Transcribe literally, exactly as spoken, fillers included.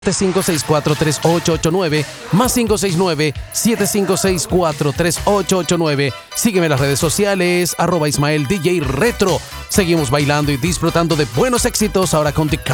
cinco seis cuatro, tres ocho ocho nueve, más cinco seis nueve, siete cinco seis cuatro, tres ocho ocho nueve. Sígueme en las redes sociales, arroba Ismael D J Retro. Seguimos bailando y disfrutando de buenos éxitos ahora con The